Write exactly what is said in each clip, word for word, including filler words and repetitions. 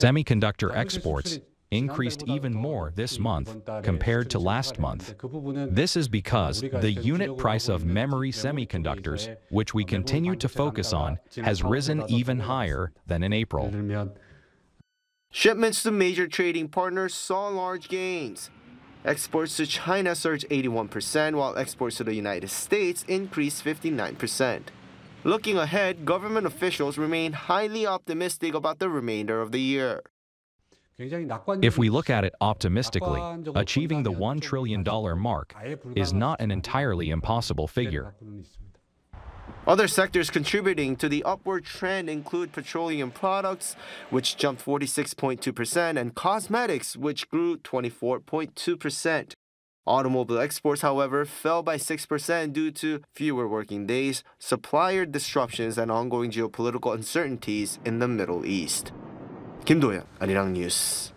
Semiconductor exports increased even more this month compared to last month. This is because the unit price of memory semiconductors, which we continue to focus on, has risen even higher than in April. Shipments to major trading partners saw large gains. Exports to China surged eighty-one percent, while exports to the United States increased fifty-nine percent. Looking ahead, government officials remain highly optimistic about the remainder of the year. If we look at it optimistically, achieving the one trillion dollar mark is not an entirely impossible figure. Other sectors contributing to the upward trend include petroleum products, which jumped forty-six point two percent, and cosmetics, which grew twenty-four point two percent. Automobile exports, however, fell by six percent due to fewer working days, supplier disruptions, and ongoing geopolitical uncertainties in the Middle East. Kim Do-yeon, Arirang News.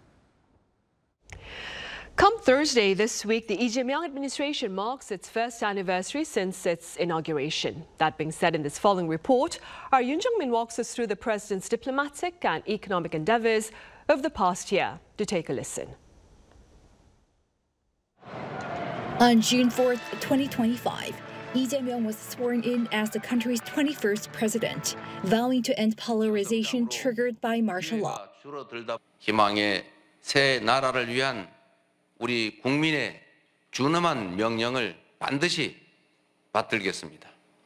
Come Thursday this week, the Lee Jae-myung administration marks its first anniversary since its inauguration. That being said, in this following report, our Yoon Jung-min walks us through the president's diplomatic and economic endeavors of the past year. Do take a listen. On June fourth, twenty twenty-five, Lee Jae-myung was sworn in as the country's twenty-first president, vowing to end polarization triggered by martial law. 희망의 새 나라를 위한 우리 국민의 준엄한 명령을 반드시 받들겠습니다.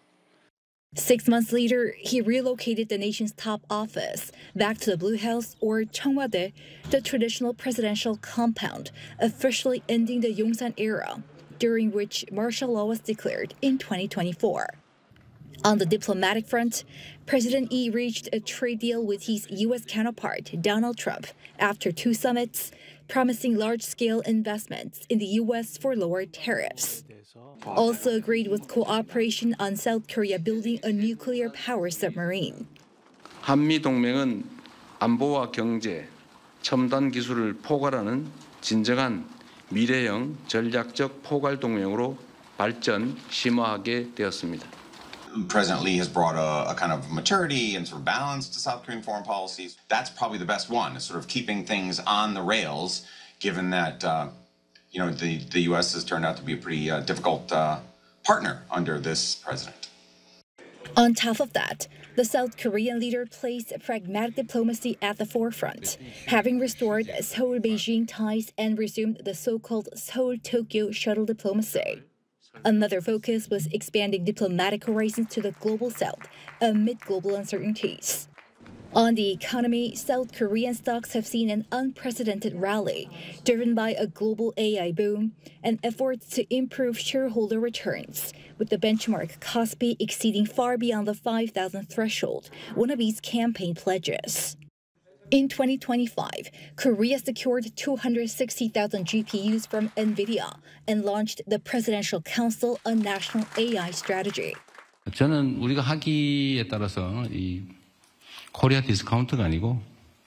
Six months later, he relocated the nation's top office back to the Blue House, or Cheongwade, the traditional presidential compound, officially ending the Yongsan era, during which martial law was declared in twenty twenty-four. On the diplomatic front, President Lee reached a trade deal with his U S counterpart, Donald Trump, after two summits, promising large-scale investments in the U S for lower tariffs. Also agreed was cooperation on South Korea building a nuclear power submarine. 한미 동맹은 안보와 경제, 첨단 기술을 포괄하는 진정한 미래형 전략적 포괄 동맹으로 발전 심화하게 되었습니다. President Lee has brought a, a kind of maturity and sort of balance to South Korean foreign policies. That's probably the best one, is sort of keeping things on the rails, given that uh, you know the, the U S has turned out to be a pretty uh, difficult uh, partner under this president. On top of that, the South Korean leader placed pragmatic diplomacy at the forefront, having restored Seoul-Beijing ties and resumed the so-called Seoul-Tokyo shuttle diplomacy. Another focus was expanding diplomatic horizons to the global south amid global uncertainties. On the economy, South Korean stocks have seen an unprecedented rally, driven by a global A I boom and efforts to improve shareholder returns, with the benchmark Kospi exceeding far beyond the five thousand threshold, one of its campaign pledges. In twenty twenty-five, Korea secured two hundred sixty thousand G P Us from NVIDIA and launched the Presidential Council on National A I Strategy. 저는 우리가 하기에 따라서 이 코리아 디스카운트가 아니고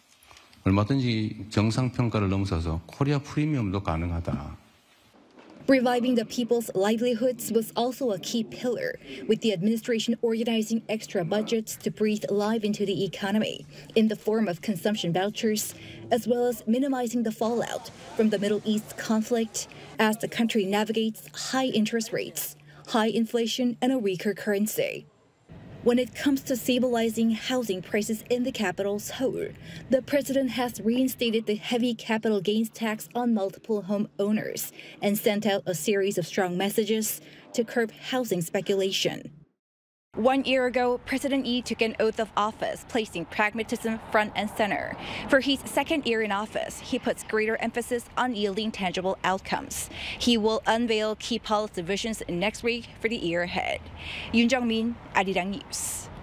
얼마든지 정상 평가를 넘어서서 코리아 프리미엄도 가능하다. Reviving the people's livelihoods was also a key pillar, with the administration organizing extra budgets to breathe life into the economy in the form of consumption vouchers, as well as minimizing the fallout from the Middle East conflict as the country navigates high interest rates, high inflation, and a weaker currency. When it comes to stabilizing housing prices in the capital, Seoul, the president has reinstated the heavy capital gains tax on multiple home owners and sent out a series of strong messages to curb housing speculation. One year ago, President Lee took an oath of office, placing pragmatism front and center. For his second year in office, he puts greater emphasis on yielding tangible outcomes. He will unveil key policy visions next week for the year ahead. Yoon Jung-min, Arirang News.